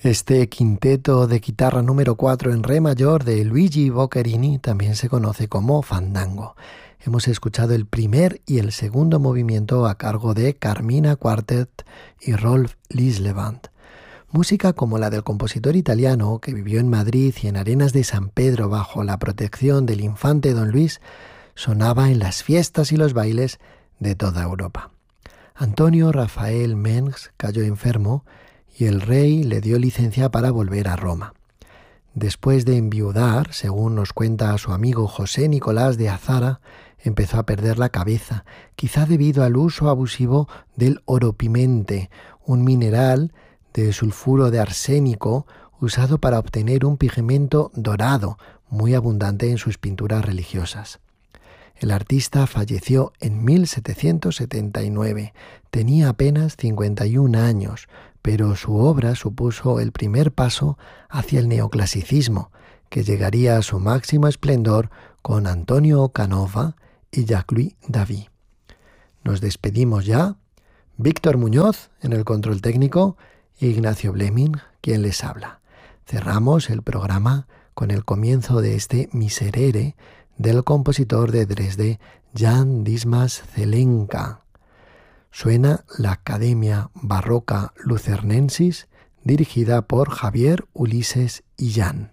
Este quinteto de guitarra número 4 en re mayor de Luigi Boccherini también se conoce como fandango. Hemos escuchado el primer y el segundo movimiento a cargo de Carmina Quartet y Rolf Lislevand. Música como la del compositor italiano que vivió en Madrid y en Arenas de San Pedro bajo la protección del infante Don Luis sonaba en las fiestas y los bailes de toda Europa. Antonio Rafael Mengs cayó enfermo y el rey le dio licencia para volver a Roma. Después de enviudar, según nos cuenta su amigo José Nicolás de Azara, empezó a perder la cabeza, quizá debido al uso abusivo del oropimente, un mineral de sulfuro de arsénico usado para obtener un pigmento dorado, muy abundante en sus pinturas religiosas. El artista falleció en 1779, tenía apenas 51 años, pero su obra supuso el primer paso hacia el neoclasicismo, que llegaría a su máximo esplendor con Antonio Canova y Jacques-Louis David. Nos despedimos ya. Víctor Muñoz en el control técnico e Ignacio Bleming, quien les habla. Cerramos el programa con el comienzo de este Miserere del compositor de Dresde, Jan Dismas Zelenka. Suena la Academia Barroca Lucernensis, dirigida por Javier Ulises Illán.